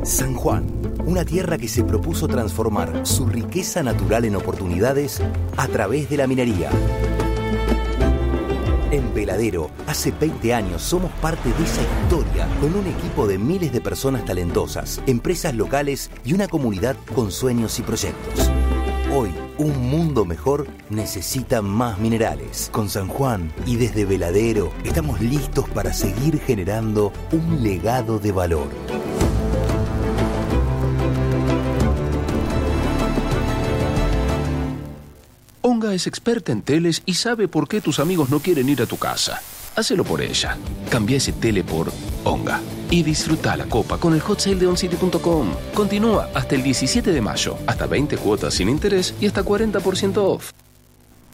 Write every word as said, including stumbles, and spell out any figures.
San Juan, una tierra que se propuso transformar su riqueza natural en oportunidades a través de la minería. En Veladero, hace veinte años somos parte de esa historia, con un equipo de miles de personas talentosas, empresas locales y una comunidad con sueños y proyectos. Hoy, un mundo mejor necesita más minerales. Con San Juan y desde Veladero, estamos listos para seguir generando un legado de valor. Onga es experta en teles y sabe por qué tus amigos no quieren ir a tu casa. Hacelo por ella. Cambia ese tele por Onga y disfruta la copa con el hot sale de oncity punto com. Continúa hasta el diecisiete de mayo, hasta veinte cuotas sin interés y hasta cuarenta por ciento off.